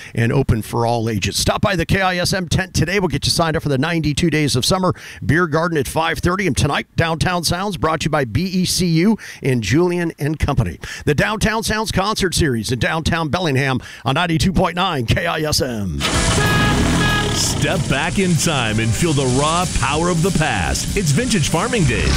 and open for all ages. Stop by the KISM tent today. We'll get you signed up for the 92 Days of Summer Beer Garden at 5:30. And tonight, Downtown Sounds brought to you by BECU and Julian and Company. The Downtown Sounds Concert Series in downtown Bellingham on 92.9 KISM. Step back in time and feel the raw power of the past. It's Vintage Farming Days.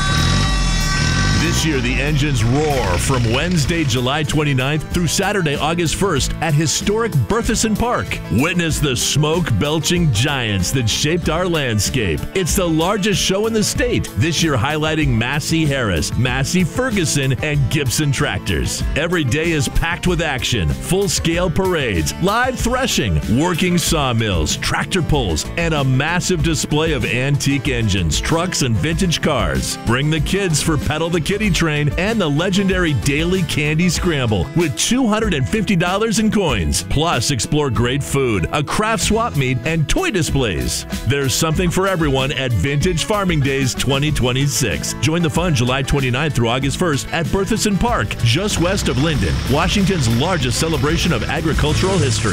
This year, the engines roar from Wednesday, July 29th through Saturday, August 1st at historic Berthuson Park. Witness the smoke-belching giants that shaped our landscape. It's the largest show in the state, this year highlighting Massey Harris, Massey Ferguson, and Gibson tractors. Every day is packed with action, full-scale parades, live threshing, working sawmills, tractor pulls, and a massive display of antique engines, trucks, and vintage cars. Bring the kids for Pedal the Kitty Train and the legendary Daily Candy Scramble with $250 in coins. Plus, explore great food, a craft swap meet, and toy displays. There's something for everyone at Vintage Farming Days 2026. Join the fun July 29th through August 1st at Berthuson Park, just west of Linden, Washington's largest celebration of agricultural history.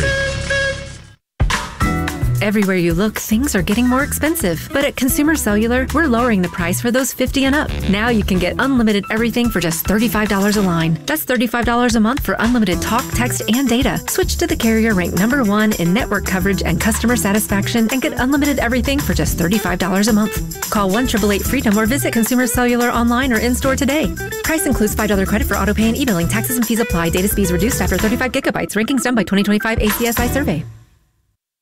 Everywhere you look, things are getting more expensive. But at Consumer Cellular, we're lowering the price for those 50 and up. Now you can get unlimited everything for just $35 a line. That's $35 a month for unlimited talk, text, and data. Switch to the carrier ranked #1 in network coverage and customer satisfaction and get unlimited everything for just $35 a month. Call 1-888-FREEDOM or visit Consumer Cellular online or in-store today. Price includes $5 credit for autopay and e-billing. Taxes and fees apply. Data speeds reduced after 35 gigabytes. Rankings done by 2025 ACSI survey.